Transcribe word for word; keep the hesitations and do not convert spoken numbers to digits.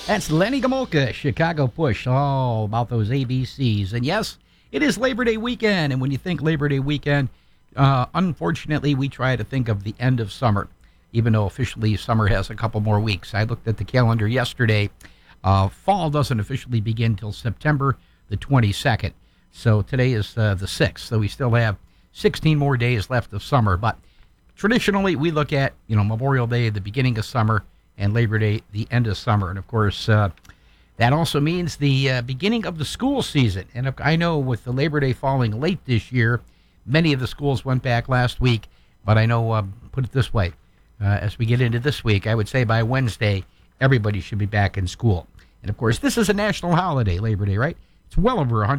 That's Lenny Gomulka, Chicago Push, all about those A B Cs. And yes, it is Labor Day weekend. And when you think Labor Day weekend, uh, unfortunately, we try to think of the end of summer, even though officially summer has a couple more weeks. I looked at the calendar yesterday. Uh, fall doesn't officially begin until September the twenty-second. So today is uh, the sixth. So we still have sixteen more days left of summer. But traditionally, we look at, you know, Memorial Day, the beginning of summer, and Labor Day, the end of summer. And, of course, uh, that also means the uh, beginning of the school season. And I know with the Labor Day falling late this year, many of the schools went back last week. But I know, uh, put it this way, uh, as we get into this week, I would say by Wednesday, everybody should be back in school. And, of course, this is a national holiday, Labor Day, right? It's well over one hundred